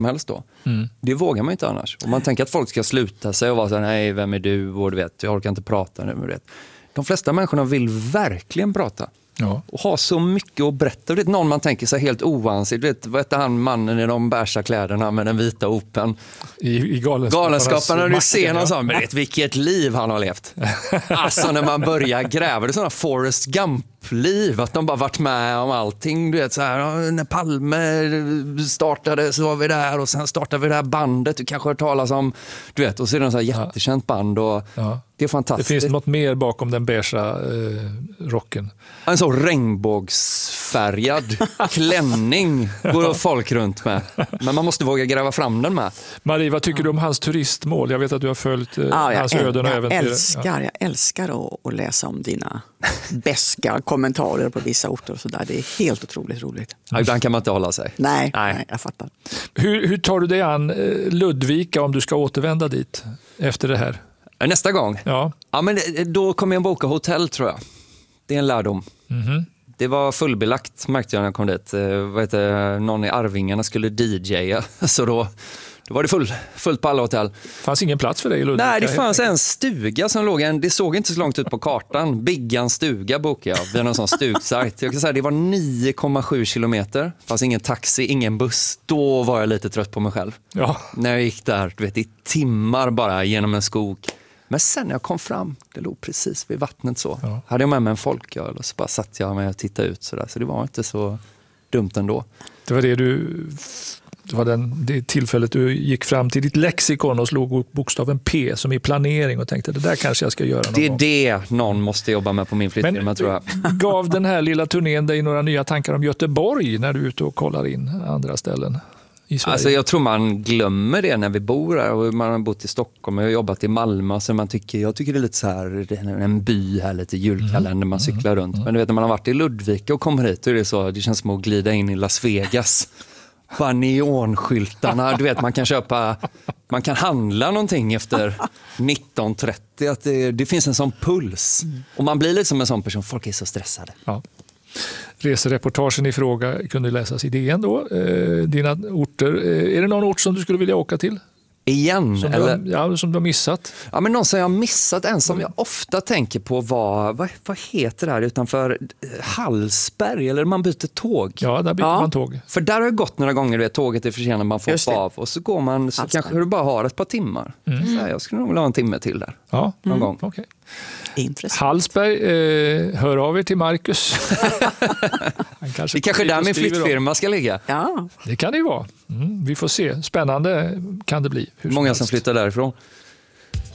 som helst då. Det vågar man inte annars. Och man tänker att folk ska sluta sig och vara så här, nej, vem är du? Och du vet, jag orkar inte prata nu. Vet. De flesta människorna vill verkligen prata. Ja. Och ha så mycket att berätta. Vet, någon man tänker sig helt oansikt. Vet, vad heter han mannen i de bärsa kläderna med den vita open? I Galenskaparna, du ser någon sån, vet vilket liv han har levt. Alltså när man börjar gräva, det är sådana Forrest Gump-liv, att de bara varit med om allting. Du vet, så här, när Palme startade så var vi där och sen startade vi det här bandet. Du kanske har hört talas om, du vet, och så är det en sån här jättekänt band och det är fantastiskt. Det finns något mer bakom den beiga rocken. En så regnbågsfärgad klänning går folk runt med. Men man måste våga gräva fram den med. Marie, vad tycker du om hans turistmål? Jag vet att du har följt hans öden och äventyr. Jag älskar att läsa om dina beska kommentarer på vissa orter och sådär. Det är helt otroligt roligt. Ja, ibland kan man inte hålla sig. Nej, jag fattar. Hur tar du dig an Ludvika om du ska återvända dit efter det här? Nästa gång? Ja. Ja, men då kommer jag boka hotell, tror jag. Det är en lärdom. Det var fullbelagt, märkte jag när jag kom dit. Någon i Arvingarna skulle DJa, så då var det fullt på alla hotell. Fanns ingen plats för dig i Ludvika? Nej, det fanns en stuga som låg, det såg inte så långt ut på kartan. Biggans stuga bokade jag vid någon sån stugsajt. Jag kan säga det var 9,7 kilometer. Fanns ingen taxi, ingen buss. Då var jag lite trött på mig själv. Ja. När jag gick där, du vet, i timmar bara genom en skog. Men sen när jag kom fram, det låg precis vid vattnet så. Ja. Hade jag med mig en folköl och så bara satt jag med och tittade ut sådär. Så det var inte så dumt ändå. Det var det tillfället du gick fram till ditt lexikon och slog bokstaven P som i planering och tänkte, det där kanske jag ska göra någon gång. Det är det någon måste jobba med på min flyttfirma, tror jag. Gav den här lilla turnén dig några nya tankar om Göteborg när du är ute och kollar in andra ställen i Sverige? Alltså jag tror man glömmer det när vi bor här, och man har bott i Stockholm och jobbat i Malmö, så jag tycker det är lite så här en by här, lite julkalender man cyklar runt. Men du vet, när man har varit i Ludvika och kommer hit, då är det så, det känns som att glida in i Las Vegas. Bara neonskyltarna, du vet, man kan handla någonting efter 19:30, att det finns en sån puls. Och man blir lite som en sån person, folk är så stressade. Ja. Resereportagen i fråga kunde läsas i DN då. Dina orter. Är det någon ort som du skulle vilja åka till? Igen? Som du har missat? Ja, men någon som jag har missat, en som jag ofta tänker på var, vad heter det här utanför Hallsberg, eller man byter tåg? Ja, där byter man tåg. För där har jag gått några gånger, tåget är försenat, man får av och så går man, så kanske du bara har ett par timmar. Så här, jag skulle nog vilja ha en timme till där. Ja, någon gång. Okay. Intressant. Hallsberg, hör av er till Marcus. Det är kanske där min flyttfirma ska ligga. Ja. Det kan det ju vara. Vi får se. Spännande kan det bli. Hur många som flyttar därifrån?